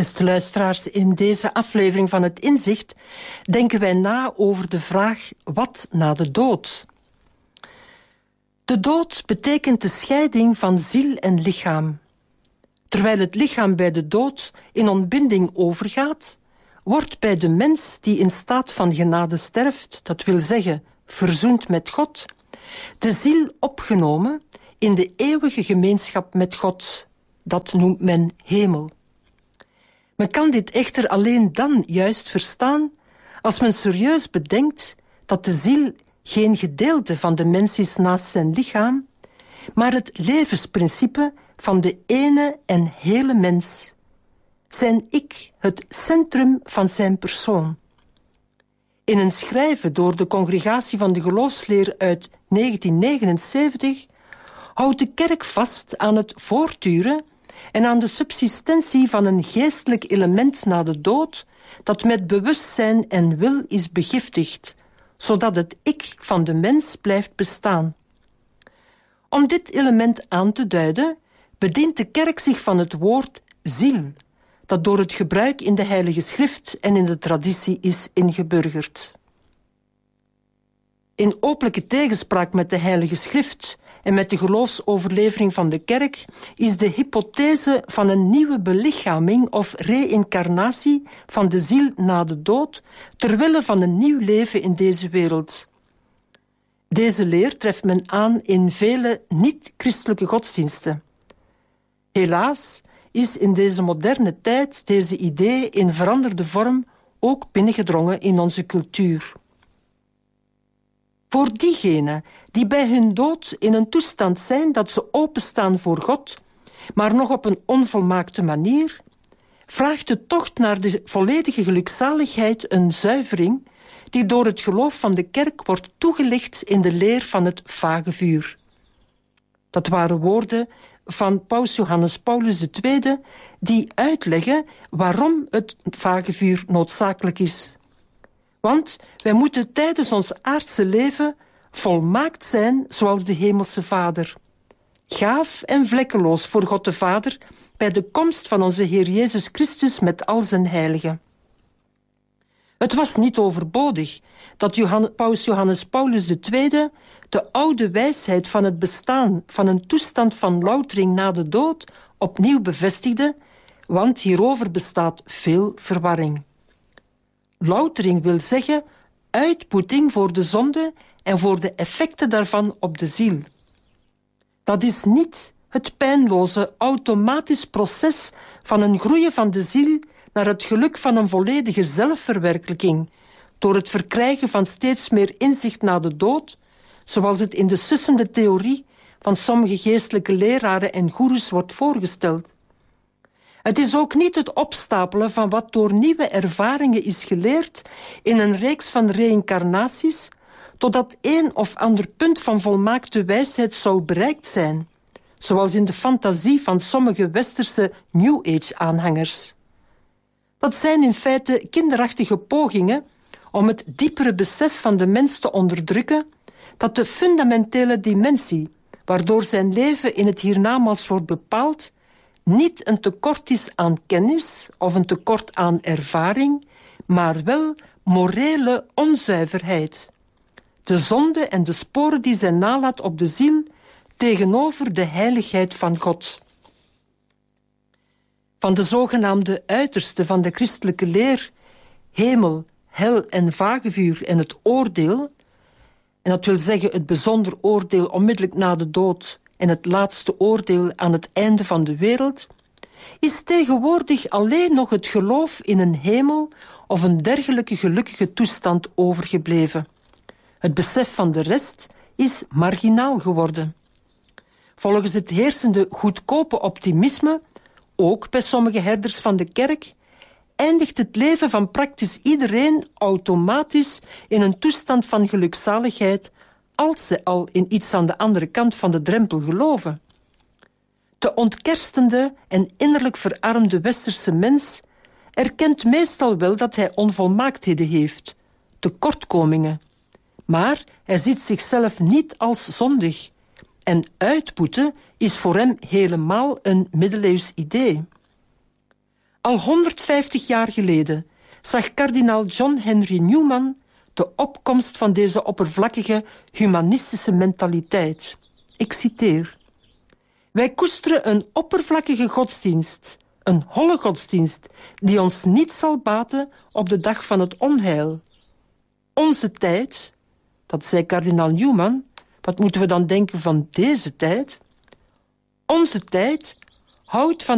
Beste luisteraars, in deze aflevering van Het Inzicht denken wij na over de vraag: wat na de dood? De dood betekent de scheiding van ziel en lichaam. Terwijl het lichaam bij de dood in ontbinding overgaat, wordt bij de mens die in staat van genade sterft, dat wil zeggen verzoend met God, de ziel opgenomen in de eeuwige gemeenschap met God. Dat noemt men hemel. Men kan dit echter alleen dan juist verstaan als men serieus bedenkt dat de ziel geen gedeelte van de mens is naast zijn lichaam, maar het levensprincipe van de ene en hele mens. Zijn ik het centrum van zijn persoon. In een schrijven door de Congregatie van de Geloofsleer uit 1979 houdt de kerk vast aan het voortduren en aan de subsistentie van een geestelijk element na de dood dat met bewustzijn en wil is begiftigd, zodat het ik van de mens blijft bestaan. Om dit element aan te duiden, bedient de kerk zich van het woord ziel, dat door het gebruik in de Heilige Schrift en in de traditie is ingeburgerd. In openlijke tegenspraak met de Heilige Schrift en met de geloofsoverlevering van de kerk is de hypothese van een nieuwe belichaming of reïncarnatie van de ziel na de dood ter wille van een nieuw leven in deze wereld. Deze leer treft men aan in vele niet-christelijke godsdiensten. Helaas is in deze moderne tijd deze idee in veranderde vorm ook binnengedrongen in onze cultuur. Voor diegenen die bij hun dood in een toestand zijn dat ze openstaan voor God, maar nog op een onvolmaakte manier, vraagt de tocht naar de volledige gelukzaligheid een zuivering die door het geloof van de kerk wordt toegelicht in de leer van het vagevuur. Dat waren woorden van Paus Johannes Paulus II, die uitleggen waarom het vagevuur noodzakelijk is. Want wij moeten tijdens ons aardse leven volmaakt zijn zoals de Hemelse Vader. Gaaf en vlekkeloos voor God de Vader bij de komst van onze Heer Jezus Christus met al zijn heiligen. Het was niet overbodig dat Paus Johannes Paulus II de oude wijsheid van het bestaan van een toestand van loutering na de dood opnieuw bevestigde, want hierover bestaat veel verwarring. Loutering wil zeggen uitputting voor de zonde en voor de effecten daarvan op de ziel. Dat is niet het pijnloze, automatisch proces van een groeien van de ziel naar het geluk van een volledige zelfverwerkelijking, door het verkrijgen van steeds meer inzicht na de dood, zoals het in de sussende theorie van sommige geestelijke leraren en goeroes wordt voorgesteld. Het is ook niet het opstapelen van wat door nieuwe ervaringen is geleerd in een reeks van reïncarnaties, totdat een of ander punt van volmaakte wijsheid zou bereikt zijn, zoals in de fantasie van sommige westerse New Age-aanhangers. Dat zijn in feite kinderachtige pogingen om het diepere besef van de mens te onderdrukken dat de fundamentele dimensie, waardoor zijn leven in het hiernamaals wordt bepaald, niet een tekort is aan kennis of een tekort aan ervaring, maar wel morele onzuiverheid. De zonde en de sporen die zij nalaat op de ziel tegenover de heiligheid van God. Van de zogenaamde uitersten van de christelijke leer, hemel, hel en vagevuur en het oordeel, en dat wil zeggen het bijzonder oordeel onmiddellijk na de dood en het laatste oordeel aan het einde van de wereld, is tegenwoordig alleen nog het geloof in een hemel of een dergelijke gelukkige toestand overgebleven. Het besef van de rest is marginaal geworden. Volgens het heersende goedkope optimisme, ook bij sommige herders van de kerk, eindigt het leven van praktisch iedereen automatisch in een toestand van gelukzaligheid als ze al in iets aan de andere kant van de drempel geloven. De ontkerstende en innerlijk verarmde westerse mens erkent meestal wel dat hij onvolmaaktheden heeft, tekortkomingen, maar hij ziet zichzelf niet als zondig en uitputten is voor hem helemaal een middeleeuws idee. Al 150 jaar geleden zag kardinaal John Henry Newman de opkomst van deze oppervlakkige humanistische mentaliteit. Ik citeer: wij koesteren een oppervlakkige godsdienst, een holle godsdienst, die ons niet zal baten op de dag van het onheil. Onze tijd, dat zei kardinaal Newman, wat moeten we dan denken van deze tijd? Onze tijd houdt van